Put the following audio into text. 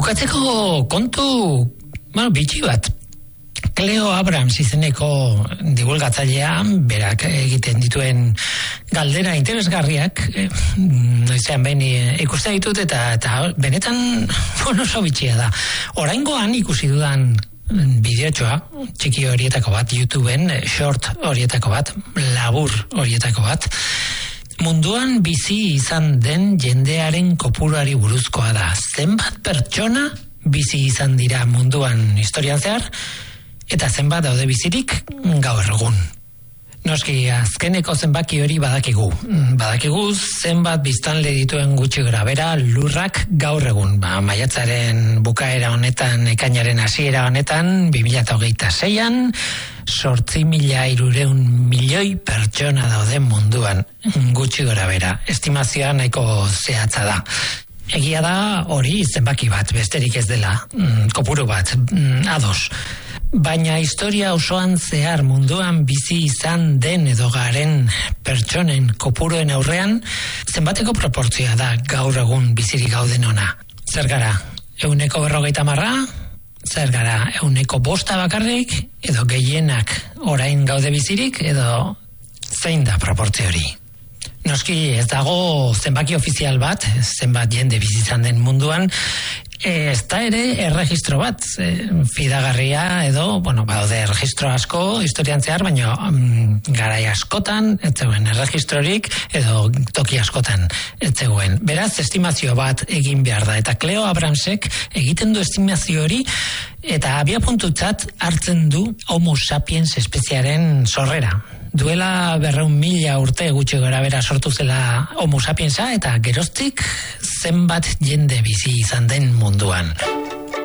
Bukatzeko kontu, bitxi bat. Cleo Abrams izeneko divulgatzailea, berak egiten dituen galdera interesgarriak, noizean behin ikusten ditut eta benetan oso bitxia da. Oraingoan ikusi dudan bideotxoa, txiki horietako bat, YouTubeen short horietako bat, labur horietako bat, munduan bizi izan den jendearen kopuruari buruzkoa da. Zenbat pertsona bizi izan dira munduan historian zehar, eta zenbat daude bizirik gaur egun. Noski, azkeneko zenbaki hori badakigu. Badakigu zenbat biztanle dituen gutxi grabera lurrak gaur egun. Maiatzaren bukaera honetan, ekainaren hasiera honetan, 2026an, 8.300.000 milioi pertsona daude munduan gutxi grabera. Estimazioa nahiko zehatza da. Egia da hori zenbaki bat, besterik ez dela, kopuru bat, ados. Baina historia osoan zehar munduan bizi izan den edo garen pertsonen kopuruen aurrean, zenbateko proportzioa da gaur egun bizirik gauden ona. Zer gara, 150? Zer gara, 105 bakarrik? Edo gehienak orain gaude bizirik? Edo zein da proportzio hori? Noski ez dago zenbaki ofizial bat, zenbat jende bizi izan den munduan, ez da ere erregistro bat, fidagarria edo, baude erregistro asko historian zehar, baina garai askotan ez zegoen erregistrorik edo toki askotan ez zegoen. Beraz, estimazio bat egin behar da, eta Cleo Abramsek egiten du estimazio hori, eta abiapuntutzat hartzen du Homo sapiens espeziaren sorrera. Duela 200.000 urte gutxi gorabehera sortu zela Homo sapiensa, eta geroztik zenbat jende bizi izan den munduan.